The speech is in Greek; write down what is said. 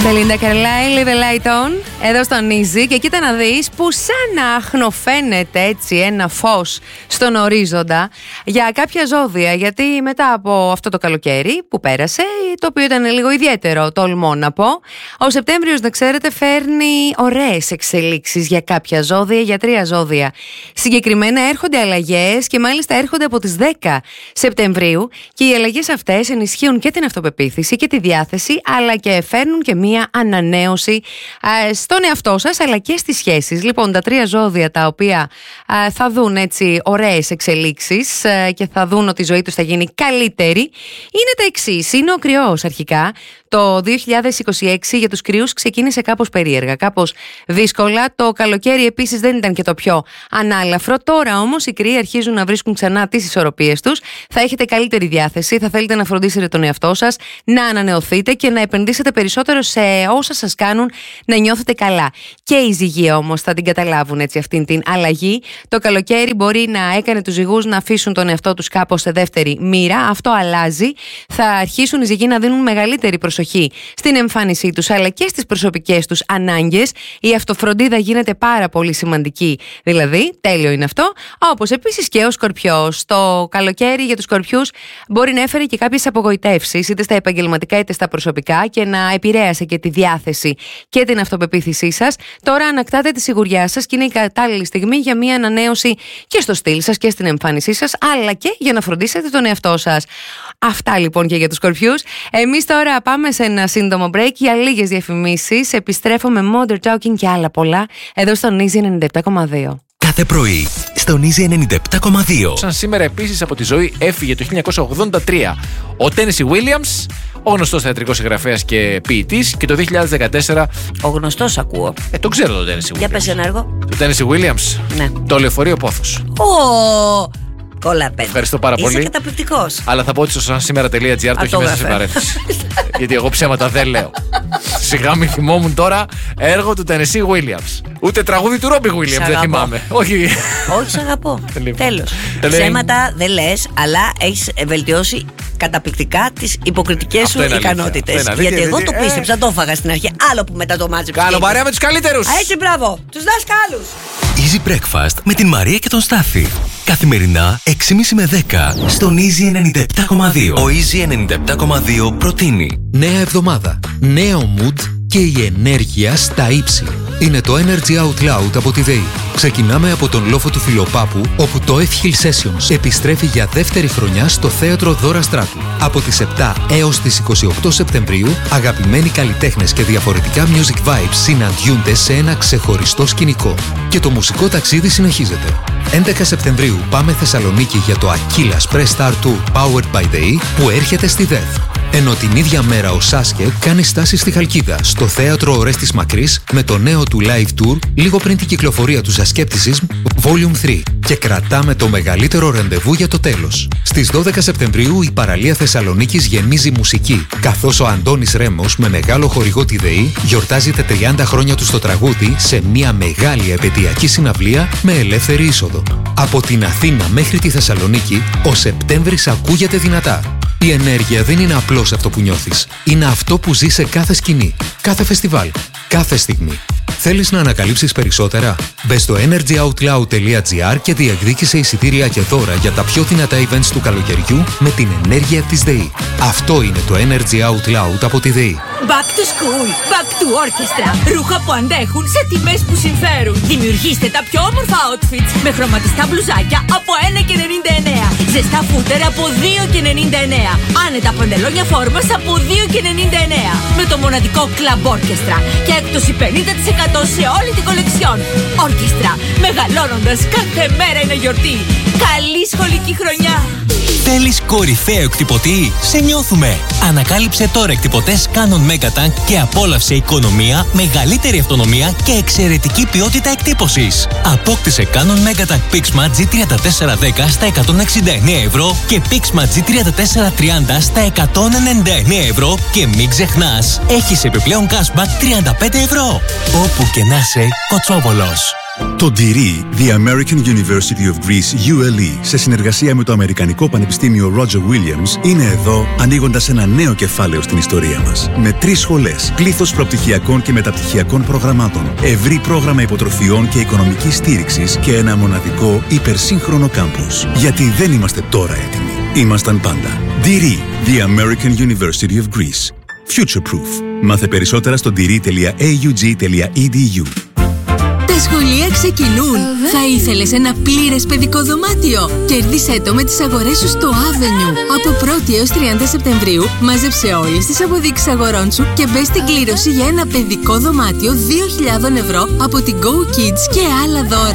Belinda Carlisle, Leave a Light On, εδώ στον Easy. Και κοίτα να δεις που σαν να αχνοφαίνεται έτσι ένα φως στον ορίζοντα για κάποια ζώδια. Γιατί μετά από αυτό το καλοκαίρι που πέρασε, το οποίο ήταν λίγο ιδιαίτερο, τολμώ να πω, ο Σεπτέμβριος, να ξέρετε, φέρνει ωραίες εξελίξεις για κάποια ζώδια, για 3 ζώδια. Συγκεκριμένα έρχονται αλλαγές και μάλιστα έρχονται από τις 10 Σεπτεμβρίου και οι αλλαγές αυτές ενισχύουν και την αυτοπεποίθηση και τη διάθεση, αλλά και φέρνουν και μία ανανέωση στον εαυτό σας αλλά και στις σχέσεις. Λοιπόν, τα 3 ζώδια τα οποία θα δουν έτσι ωραίες εξελίξεις και θα δουν ότι η ζωή τους θα γίνει καλύτερη είναι τα εξής. Είναι ο Κρυός αρχικά. Το 2026 για τους Κρυούς ξεκίνησε κάπως περίεργα, κάπως δύσκολα. Το καλοκαίρι επίσης δεν ήταν και το πιο ανάλαφρο. Τώρα όμως οι Κρυοί αρχίζουν να βρίσκουν ξανά τις ισορροπίες τους. Θα έχετε καλύτερη διάθεση, θα θέλετε να φροντίσετε τον εαυτό σας, να ανανεωθείτε και να επενδύσετε περισσότερο σε όσα σας κάνουν να νιώθετε καλά. Και οι ζυγοί όμως θα την καταλάβουν έτσι αυτήν την αλλαγή. Το καλοκαίρι μπορεί να έκανε τους ζυγούς να αφήσουν τον εαυτό τους κάπως σε δεύτερη μοίρα. Αυτό αλλάζει. Θα αρχίσουν οι ζυγοί να δίνουν μεγαλύτερη προσοχή στην εμφάνισή τους αλλά και στις προσωπικές τους ανάγκες. Η αυτοφροντίδα γίνεται πάρα πολύ σημαντική, δηλαδή τέλειο είναι αυτό. Όπως επίσης και ο Σκορπιός. Το καλοκαίρι για τους Σκορπιούς μπορεί να έφερε και κάποιες απογοητεύσεις είτε στα επαγγελματικά είτε στα προσωπικά και να επηρέασε και τη διάθεση και την αυτοπεποίθησή σας. Τώρα ανακτάτε τη σιγουριά σας και είναι η κατάλληλη στιγμή για μια ανανέωση και στο στυλ σας και στην εμφάνισή σας αλλά και για να φροντίσετε τον εαυτό σας. Αυτά λοιπόν και για τους Σκορπιούς. Εμείς τώρα πάμε σε ένα σύντομο break για λίγες διαφημίσεις. Επιστρέφω με Modern Talking και άλλα πολλά εδώ στον Easy 97,2. Κάθε πρωί στον Easy 97,2. Σαν σήμερα επίσης από τη ζωή έφυγε το 1983 ο Τένεσι Βίλιαμς, ο γνωστός θεατρικός συγγραφέας και ποιητής, και το 2014. Ο γνωστός ακούω. Τον ξέρω τον Τένεσι Βίλιαμς. Για πες ένα έργο. Το Τένεσι Βίλιαμς. Ναι. Το Λεωφορείο Πόθος. Κολαπέν. Ευχαριστώ πάρα πολύ. Είσαι καταπληκτικός. Αλλά θα πω ότι στο sansimera.gr το έχει μέσα σε παρένθεση. Γιατί εγώ ψέματα δεν λέω. Σιγά μη θυμόμουν τώρα έργο του Τένεσι Βίλιαμς. Ούτε τραγούδι του Ρόμπι Βίλιαμς δεν θυμάμαι. Όχι, σ' αγαπώ. Τέλος. Ψέματα δεν λες, αλλά έχεις βελτιώσει καταπληκτικά τις υποκριτικές σου ικανότητες. Γιατί εγώ το πίστεψα, το έφαγα στην αρχή. Άλλο που μετά το μάτζεψα. Κάνω παρέα με τους καλύτερους. Έτσι, μπράβο. Τους δασκάλους. Easy Breakfast με την Μαρία και τον Στάθη. Καθημερινά 6.30 με 10 στον Easy 97,2. Ο Easy 97,2 προτείνει νέα εβδομάδα, νέο mood και η ενέργεια στα ύψη. Είναι το Energy Out Loud από τη ΔΕΗ. Ξεκινάμε από τον λόφο του Φιλοπάπου, όπου το F-Hill Sessions επιστρέφει για δεύτερη χρονιά στο θέατρο Δώρα Στράτου. Από τις 7 έως τις 28 Σεπτεμβρίου, αγαπημένοι καλλιτέχνες και διαφορετικά music vibes συναντιούνται σε ένα ξεχωριστό σκηνικό. Και το μουσικό ταξίδι συνεχίζεται. 11 Σεπτεμβρίου πάμε Θεσσαλονίκη για το Aquila Press Star Tour Powered by ΔΕΗ που έρχεται στη ΔΕΘ. Ενώ την ίδια μέρα ο Σάσκε κάνει στάση στη Χαλκίδα, στο θέατρο Ορέστης Μακρύς, με το νέο του live tour λίγο πριν την κυκλοφορία του Skepticism Volume 3. Και κρατάμε το μεγαλύτερο ραντεβού για το τέλος. Στις 12 Σεπτεμβρίου η παραλία Θεσσαλονίκης γεμίζει μουσική, καθώς ο Αντώνης Ρέμος με μεγάλο χορηγό τη ΔΕΗ γιορτάζει τα 30 χρόνια του στο τραγούδι σε μια μεγάλη επαιτειακή συναυλία με ελεύθερη είσοδο. Από την Αθήνα μέχρι τη Θεσσαλονίκη, ο Σεπτέμβρης ακούγεται δυνατά. Η ενέργεια δεν είναι απλώς αυτό που νιώθεις. Είναι αυτό που ζεις σε κάθε σκηνή, κάθε φεστιβάλ, κάθε στιγμή. Θέλεις να ανακαλύψεις περισσότερα? Μπες στο energyoutloud.gr και διεκδίκησε εισιτήρια και δώρα για τα πιο δυνατά events του καλοκαιριού με την ενέργεια της ΔΕΗ. Αυτό είναι το Energy Out Loud από τη ΔΕΗ. Back to school, back to orchestra. Ρούχα που αντέχουν σε τιμές που συμφέρουν. Δημιουργήστε τα πιο όμορφα outfits με χρωματιστά μπλουζάκια από 1,99. Ζεστά φούτερ από 2,99. Άνετα παντελόνια φόρμας από 2,99. Με το μοναδικό Club Orchestra και έκπτωση 50% σε όλη την κολεξιόν. Όρκεστρα, μεγαλώνοντας κάθε μέρα είναι γιορτή. Καλή σχολική χρονιά. Θέλεις κορυφαίο εκτυπωτή? Σε νιώθουμε! Ανακάλυψε τώρα εκτυπωτές Canon Megatank και απόλαυσε οικονομία, μεγαλύτερη αυτονομία και εξαιρετική ποιότητα εκτύπωσης. Απόκτησε Canon Megatank Pixma G3410 στα 169 ευρώ και Pixma G3430 στα 199 ευρώ και μην ξεχνάς, έχεις επιπλέον cashback 35 ευρώ. Όπου και να είσαι, Κοτσόβολος. Το DIRI, The American University of Greece, ULE, σε συνεργασία με το Αμερικανικό Πανεπιστήμιο Roger Williams, είναι εδώ ανοίγοντας ένα νέο κεφάλαιο στην ιστορία μας. Με 3 σχολές, πλήθος προπτυχιακών και μεταπτυχιακών προγραμμάτων, ευρύ πρόγραμμα υποτροφιών και οικονομικής στήριξης και ένα μοναδικό υπερσύγχρονο κάμπους. Γιατί δεν είμαστε τώρα έτοιμοι. Ήμασταν πάντα. DIRI, The American University of Greece. Future Proof. Μάθε περισσότερα στο diri.aug.edu. Τα σχολεία ξεκινούν. Θα ήθελες ένα πλήρες παιδικό δωμάτιο? Κέρδισέ το με τις αγορές σου στο Avenue. Από 1η έως 30 Σεπτεμβρίου μάζεψε όλες τις αποδείξεις αγορών σου και μπες στην κλήρωση για ένα παιδικό δωμάτιο 2.000 ευρώ από την Go Kids και άλλα δώρα.